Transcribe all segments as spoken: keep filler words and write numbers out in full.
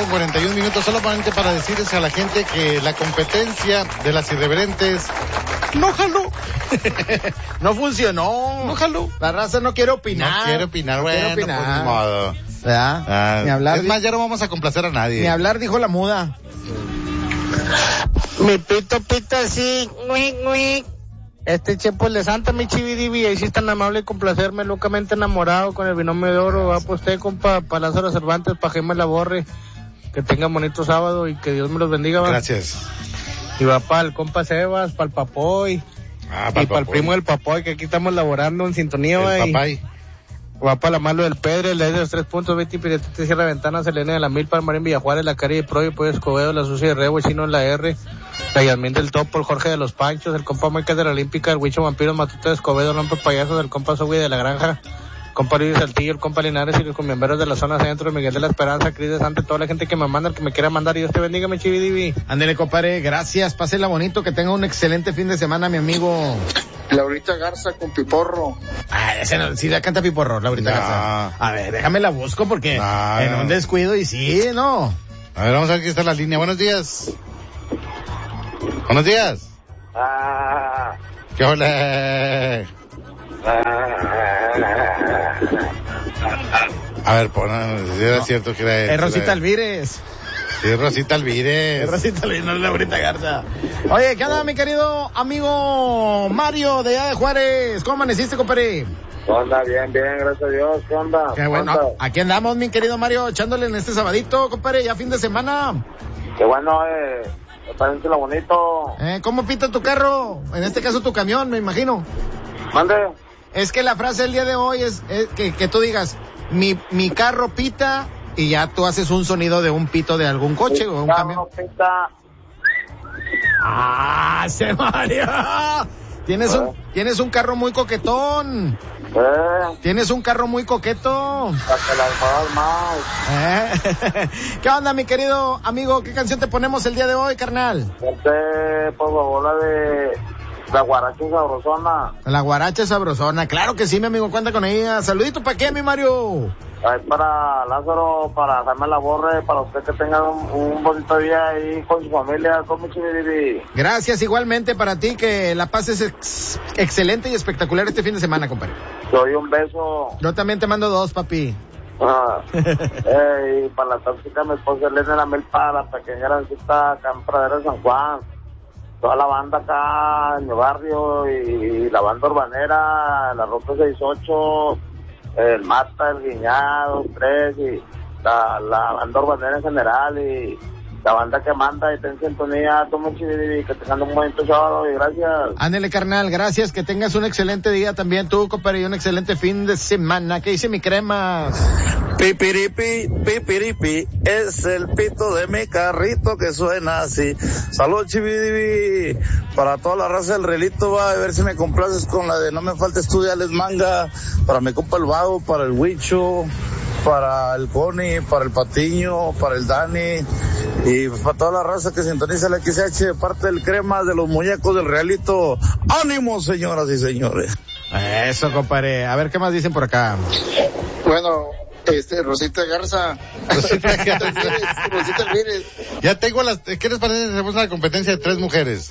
con cuarenta y un minutos, solamente para decirles a la gente que la competencia de las irreverentes no jaló. No funcionó. No jaló. La raza no quiere opinar. No quiere opinar, no bueno, quiere opinar. pues ni modo. ¿Verdad? Ah, ni hablar. Es más, ya no vamos a complacer a nadie. Ni hablar, dijo la muda. Mi pito pita así, uic, uic. Este chepo el de Santa, mi chividivi, ahí sí es tan amable y complacerme, locamente enamorado con el binomio de oro. Va pues usted, compa, para Lázaro Cervantes, para Jaime Laborre. Que tengan bonito sábado y que Dios me los bendiga. ¿Va? Gracias. Y va para el compa Sebas, para el Papoy. Ah, y para el primo del Papoy, que aquí estamos laborando en sintonía. El ¿va? papay. Va para la malo del Pedro, el de los tres puntos, Betty Piretete, Sierra Ventana, Selena de la Mil, Palmarín, Villajuárez, La Cari de Pro y Pollo Escobedo, La Sucia de Rebo, Chino en la R, la Yasmín del Topo, el Jorge de los Panchos, el compa Michael de la Olímpica, el Huicho Vampiro, Matute de Escobedo, Lompe Payasos, el compa Sogui de la Granja, el compa Luis Saltillo, el compa Linares y los combiamberos de la zona centro, Miguel de la Esperanza, Cris de Santa, toda la gente que me manda, el que me quiera mandar, y Dios te bendiga, mi chividivi. Ándele, compadre, gracias, pásela bonito, que tenga un excelente fin de semana, mi amigo. Laurita Garza con Piporro. Ah, ese no, sí la canta Piporro, Laurita No. Garza. A ver, déjame la busco porque No, en no. un descuido y sí, ¿no? A ver, vamos a ver quién está en la línea. Buenos días. Buenos días. Ah, ¿Qué hola? A ver, pon, si era cierto que era él. Es Rosita Alvírez. Sí, es Rosita Alvírez. Es Rosita Alvírez, no es Laurita Garza. Oye, ¿qué onda, mi querido amigo Mario de allá de Juárez? ¿Cómo amaneciste, compadre? ¿qué onda? Bien, bien, gracias a Dios. ¿Qué onda? Qué bueno. ¿Qué onda? Aquí andamos, mi querido Mario, echándole en este sabadito, compadre, ya fin de semana. Qué bueno, eh. Me parece lo bonito. Eh, ¿Cómo pita tu carro? En este caso, tu camión, me imagino. Mande. Es que la frase del día de hoy es, es que, que tú digas, mi, mi carro pita, y ya tú haces un sonido de un pito de algún coche o un camión. Pita. ¡Ah, se Mario! Tienes un, tienes un carro muy coquetón. Eh, Tienes un carro muy coqueto. para que las más más. ¿Eh? ¿Qué onda, mi querido amigo? ¿Qué canción te ponemos el día de hoy, carnal? Este, por favor, la de la guaracha sabrosona. La guaracha sabrosona. Claro que sí, mi amigo, cuenta con ella. Saludito, ¿para qué, mi Mario? Ahí para Lázaro, para Jaime Laborre, para usted que tenga un, un bonito día ahí con su familia, con mi chividivi. Gracias, igualmente para ti, que la pases ex- excelente y espectacular este fin de semana, compadre. Te doy un beso. Yo también te mando dos, papi. Ah, eh, y para la tóxica, mi esposa Elena de la Milpa, la pequeña grancita acá en Pradera de San Juan. Toda la banda acá en mi barrio y, y la banda urbanera, la Ruta sesenta y ocho, el Mata, el Guiñado, tres y la, la banda urbanera en general y la banda que manda y está en sintonía, toma un chividivi, que tengan un bonito sábado y gracias. Ándele, carnal, gracias, que tengas un excelente día también tú, compadre, y un excelente fin de semana. ¿Qué dice mi crema? Pipiripi, pipiripi, es el pito de mi carrito que suena así. Salud, chividivi, para toda la raza del relito, va a ver si me complaces con la de No me falta estudiarles manga, para mi compa el Vago, para el Huicho, para el Connie, para el Patiño, para el Dani, y para toda la raza que sintoniza la X H de parte del crema de los muñecos del realito. ¡Ánimo, señoras y señores! Eso, compadre. A ver, ¿qué más dicen por acá? Bueno, este, Rosita Garza. Rosita Garza. Rosita Alvírez. Ya tengo las... ¿Qué les parece si hacemos una competencia de tres mujeres?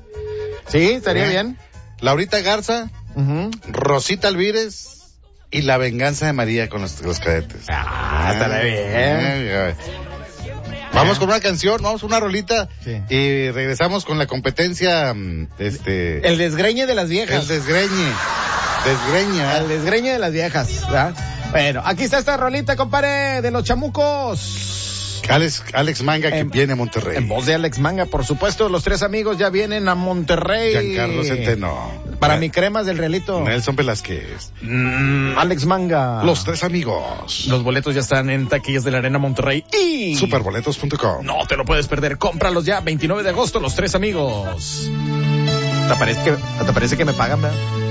Sí, estaría ¿Eh? bien. Laurita Garza, Uh-huh. Rosita Alvírez y La Venganza de María con los, los cadetes. Ah, estaría bien. Eh, Vamos con una canción, vamos con una rolita Sí. y regresamos con la competencia, mm, este... El desgreñe de las el viejas. desgreñe. Desgreña. El desgreñe de las viejas, ¿verdad? Bueno, aquí está esta rolita, compadre, de los chamucos. Alex, Alex Manga, que En- viene a Monterrey. En voz de Alex Manga, por supuesto, los tres amigos ya vienen a Monterrey. Giancarlo Centeno. Para Eh, mi cremas del realito. Nelson Velázquez. Mm, Alex Manga. Los tres amigos. Los boletos ya están en taquillas de la Arena Monterrey y... Superboletos punto com. No te lo puedes perder, cómpralos ya, veintinueve de agosto, los tres amigos. ¿Te parece que, te parece que me pagan, verdad?